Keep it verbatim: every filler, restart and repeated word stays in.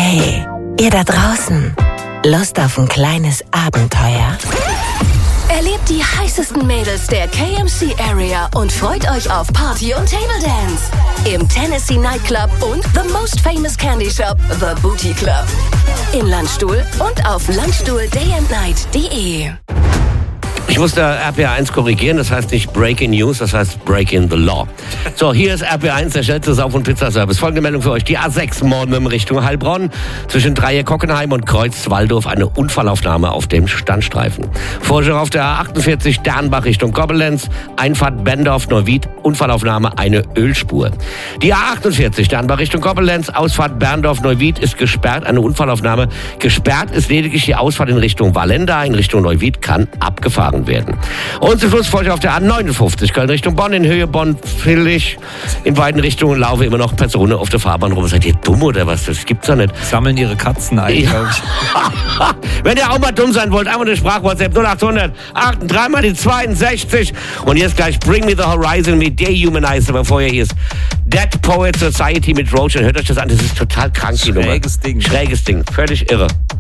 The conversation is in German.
Hey, ihr da draußen, Lust auf ein kleines Abenteuer? Erlebt die heißesten Mädels der K M C Area und freut euch auf Party und Table Dance im Tennessee Nightclub und The Most Famous Candy Shop, The Booty Club. In Landstuhl und auf landstuhl day and night punkt de. Ich musste R P R eins korrigieren, das heißt nicht Breaking News, das heißt Breaking the Law. So, hier ist R P R eins, der schnellste Sauf- und Pizzaservice. Folgende Meldung für euch. Die A sechs morgen in Richtung Heilbronn. Zwischen Dreieck-Hockenheim und Kreuz-Waldorf eine Unfallaufnahme auf dem Standstreifen. Vorher auf der A achtundvierzig Dernbach Richtung Koblenz. Einfahrt Berndorf-Neuwied. Unfallaufnahme eine Ölspur. Die A achtundvierzig Dernbach Richtung Koblenz. Ausfahrt Berndorf-Neuwied ist gesperrt. Eine Unfallaufnahme. Gesperrt ist lediglich die Ausfahrt in Richtung Wallenda. In Richtung Neuwied kann abgefahren werden. Und zum Schluss folgt auf der A neunundfünfzig Köln Richtung Bonn, in Höhe Bonn-Villig. In beiden Richtungen laufen immer noch Personen auf der Fahrbahn rum. Seid ihr dumm oder was? Das gibt's doch nicht. Sammeln ihre Katzen ein, Ja. glaube ich. Wenn ihr auch mal dumm sein wollt, einfach eine Sprach-WhatsApp null achthundert achtunddreißig mal die zweiundsechzig. Und jetzt gleich Bring Me the Horizon mit Dehumanizer, bevor ihr hier ist. Dead Poet Society mit Roach. Und hört euch das an, das ist total krank, die Nummer. Schräges Ding. Schräges Ding, völlig irre.